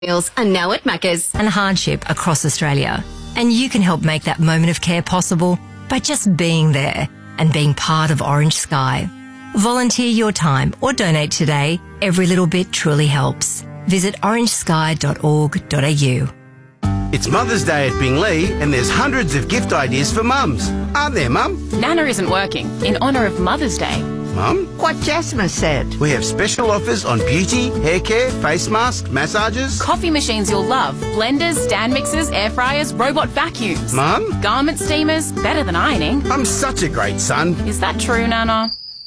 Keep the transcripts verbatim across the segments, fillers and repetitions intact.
Meals are now at Macca's. And hardship across Australia. And you can help make that moment of care possible by just being there and being part of Orange Sky. Volunteer your time or donate today. Every little bit truly helps. Visit orange sky dot org dot a u. It's Mother's Day at Binglee and there's hundreds of gift ideas for mums. Aren't there, Mum? Nana isn't working in honour of Mother's Day. Mum? What Jasmine said. We have special offers on beauty, hair care, face masks, massages. Coffee machines you'll love. Blenders, stand mixers, air fryers, robot vacuums. Mum? Garment steamers, better than ironing. I'm such a great son. Is that true, Nana?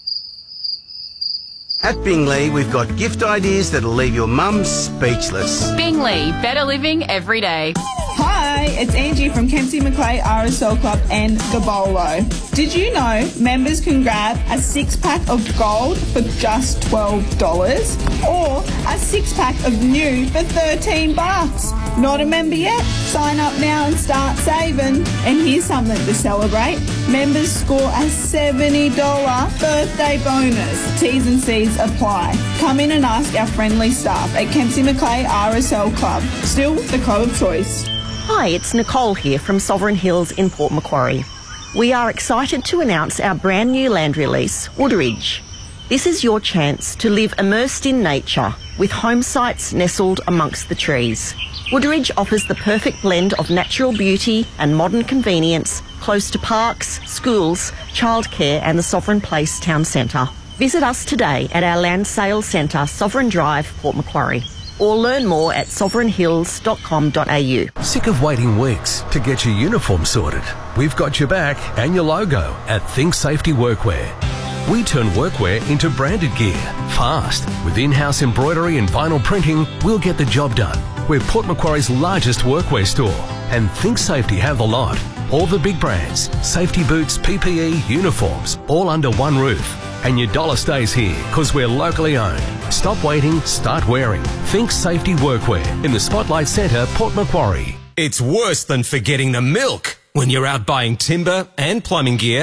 At Binglee, we've got gift ideas that'll leave your mum speechless. Binglee, better living every day. Hi, it's Angie from Kempsey McClay R S L Club and Gabolo. Did you know members can grab a six-pack of gold for just twelve dollars or a six-pack of new for thirteen bucks? Not a member yet? Sign up now and start saving. And here's something to celebrate. Members score a seventy dollars birthday bonus. T's and C's apply. Come in and ask our friendly staff at Kempsey McClay R S L Club. Still the club of choice. Hi, it's Nicole here from Sovereign Hills in Port Macquarie. We are excited to announce our brand new land release, Woodridge. This is your chance to live immersed in nature with home sites nestled amongst the trees. Woodridge offers the perfect blend of natural beauty and modern convenience close to parks, schools, childcare and the Sovereign Place Town Centre. Visit us today at our land sales centre, Sovereign Drive, Port Macquarie, or learn more at sovereign hills dot com dot a u. Sick of waiting weeks to get your uniform sorted? We've got your back and your logo at Think Safety Workwear. We turn workwear into branded gear, fast. With in-house embroidery and vinyl printing, we'll get the job done. We're Port Macquarie's largest workwear store, and Think Safety have the lot. All the big brands, safety boots, P P E, uniforms, all under one roof. And your dollar stays here because we're locally owned. Stop waiting, start wearing. Think Safety Workwear in the Spotlight Centre, Port Macquarie. It's worse than forgetting the milk when you're out buying timber and plumbing gear